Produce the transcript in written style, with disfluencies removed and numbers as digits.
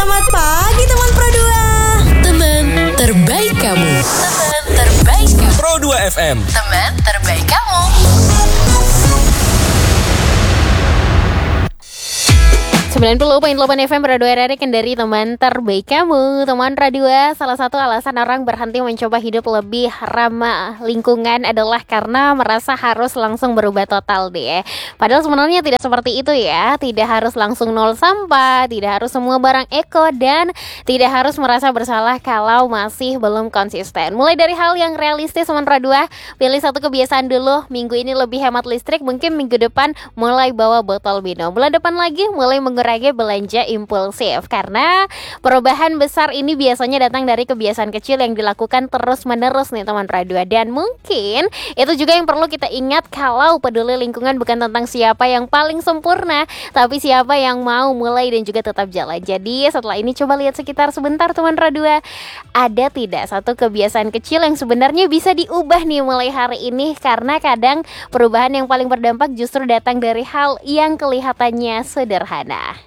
Selamat pagi teman Pro 2. Teman terbaik kamu. Teman terbaik kamu. Pro 2 FM. Teman terbaik kamu. 90.8 FM Radio RRI Kendari, teman terbaik kamu. Teman Radio, salah satu alasan orang berhenti mencoba hidup lebih ramah lingkungan adalah karena merasa harus langsung berubah total deh. Padahal sebenarnya tidak seperti itu ya. Tidak harus langsung nol sampah, tidak harus semua barang eko, dan tidak harus merasa bersalah kalau masih belum konsisten. Mulai dari hal yang realistis teman Radio, pilih satu kebiasaan dulu. Minggu ini lebih hemat listrik, mungkin minggu depan mulai bawa botol minum. Bulan depan lagi mulai mengurangi belanja impulsif, karena perubahan besar ini biasanya datang dari kebiasaan kecil yang dilakukan terus-menerus nih teman Radio. Dan mungkin itu juga yang perlu kita ingat, kalau peduli lingkungan bukan tentang siapa yang paling sempurna, tapi siapa yang mau mulai dan juga tetap jalan. Jadi setelah ini coba lihat sekitar sebentar teman Radio, ada tidak satu kebiasaan kecil yang sebenarnya bisa diubah nih mulai hari ini, karena kadang perubahan yang paling berdampak justru datang dari hal yang kelihatannya sederhana.